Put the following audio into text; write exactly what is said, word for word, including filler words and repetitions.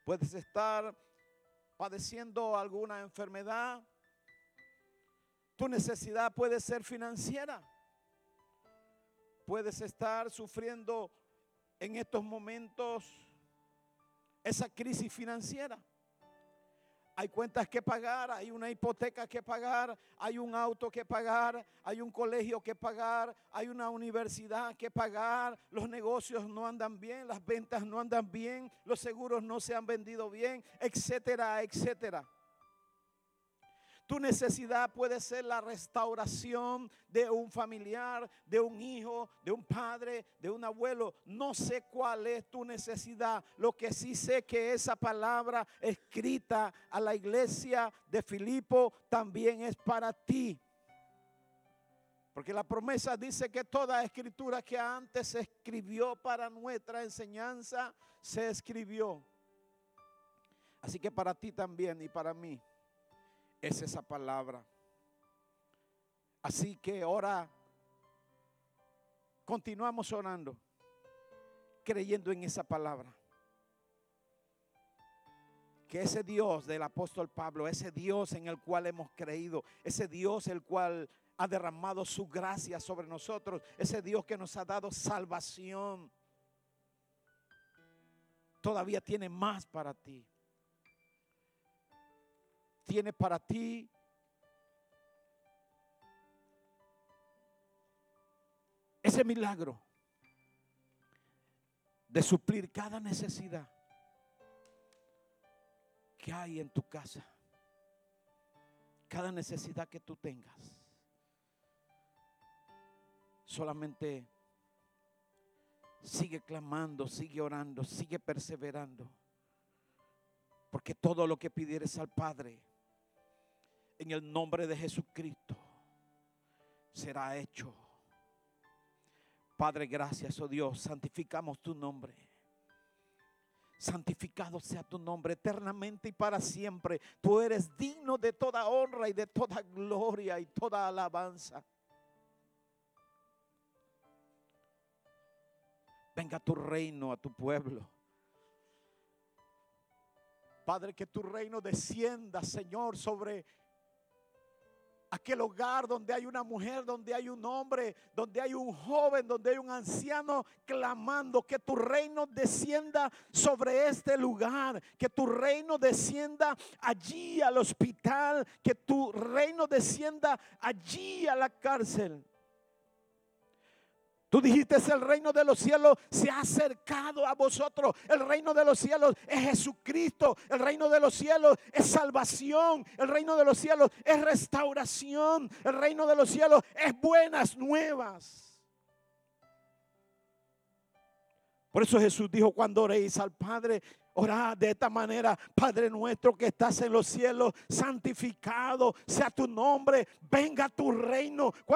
puedes estar padeciendo alguna enfermedad. Tu necesidad puede ser financiera. Puedes estar sufriendo en estos momentos esa crisis financiera. Hay cuentas que pagar, hay una hipoteca que pagar, hay un auto que pagar, hay un colegio que pagar, hay una universidad que pagar, los negocios no andan bien, las ventas no andan bien, los seguros no se han vendido bien, etcétera, etcétera. Tu necesidad puede ser la restauración de un familiar, de un hijo, de un padre, de un abuelo. No sé cuál es tu necesidad. Lo que sí sé que esa palabra escrita a la iglesia de Filipo también es para ti. Porque la promesa dice que toda escritura que antes se escribió para nuestra enseñanza, se escribió. Así que para ti también y para mí es esa palabra. Así que ahora continuamos orando, creyendo en esa palabra. Que ese Dios del apóstol Pablo, ese Dios en el cual hemos creído, ese Dios el cual ha derramado su gracia sobre nosotros, ese Dios que nos ha dado salvación, todavía tiene más para ti. Tiene para ti ese milagro de suplir cada necesidad que hay en tu casa, cada necesidad que tú tengas. Solamente sigue clamando, sigue orando, sigue perseverando, porque todo lo que pidieres al Padre en el nombre de Jesucristo será hecho. Padre, gracias, oh Dios, santificamos tu nombre. Santificado sea tu nombre eternamente y para siempre. Tú eres digno de toda honra y de toda gloria y toda alabanza. Venga tu reino a tu pueblo. Padre, que tu reino descienda, Señor, sobre aquel hogar donde hay una mujer, donde hay un hombre, donde hay un joven, donde hay un anciano clamando. Que tu reino descienda sobre este lugar. Que tu reino descienda allí al hospital. Que tu reino descienda allí a la cárcel. Tú dijiste, el reino de los cielos se ha acercado a vosotros. El reino de los cielos es Jesucristo. El reino de los cielos es salvación. El reino de los cielos es restauración. El reino de los cielos es buenas nuevas. Por eso Jesús dijo, cuando oréis al Padre, orad de esta manera: Padre nuestro que estás en los cielos, santificado sea tu nombre, venga tu reino.